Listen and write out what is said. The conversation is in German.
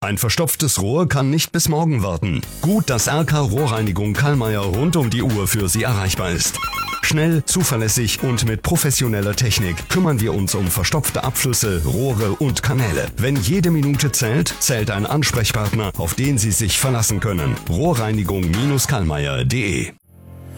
Ein verstopftes Rohr kann nicht bis morgen warten. Gut, dass RK Rohrreinigung Kallmeier rund um die Uhr für Sie erreichbar ist. Schnell, zuverlässig und mit professioneller Technik kümmern wir uns um verstopfte Abflüsse, Rohre und Kanäle. Wenn jede Minute zählt, zählt ein Ansprechpartner, auf den Sie sich verlassen können. Rohrreinigung-kallmeier.de